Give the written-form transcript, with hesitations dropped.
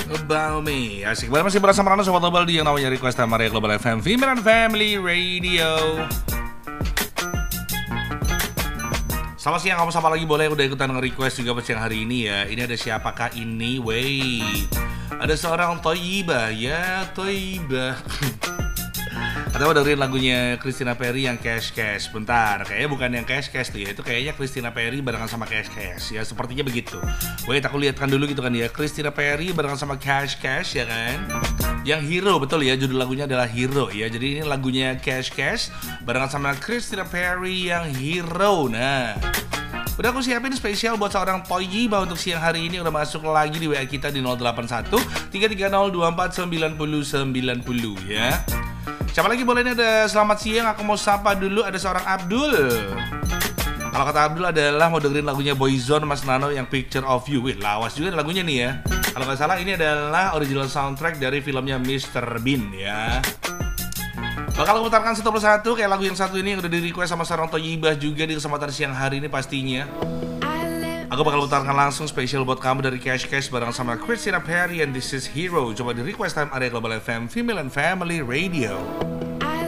About Me. Asik banget masih bersama Rano Sobat Global di yang namanya Request Time Area Global FM Female and Family Radio. Selamat siang, kamu sapa lagi boleh udah ikutan nge-request juga pas siang hari ini ya. Ini ada siapakah ini? Wait, ada seorang Toyiba ya, Toyiba. Atau dengerin lagunya Christina Perri yang Cash Cash. Bentar, kayaknya bukan yang Cash Cash tuh ya. Itu kayaknya Christina Perri barengan sama Cash Cash ya. Sepertinya begitu. Wait, aku lihatkan dulu gitu kan ya. Christina Perri barengan sama Cash Cash ya kan. Yang Hero, betul ya, judul lagunya adalah Hero ya. Jadi ini lagunya Cash Cash barengan sama Christina Perri yang Hero. Nah, udah aku siapin spesial buat seorang Toyiba untuk siang hari ini. Udah masuk lagi di WA kita di 081 330 24 90 90 ya. Siapa lagi boleh ini ada selamat siang. Aku mau sapa dulu, ada seorang Abdul. Kalau kata Abdul adalah mau dengerin lagunya Boyzone Mas Nano yang Picture of You. Wih, lawas juga lagunya nih ya. Kalau nggak salah ini adalah original soundtrack dari filmnya Mr. Bean ya. Bakal putarkan satu persatu kayak lagu yang satu ini yang udah di request sama seorang Toyibah juga di kesempatan siang hari ini pastinya. Aku bakal putarkan langsung spesial buat kamu dari Cash Cash bareng sama Christina Perri and This Is Hero. Coba di Request Time Area Global FM Female and Family Radio.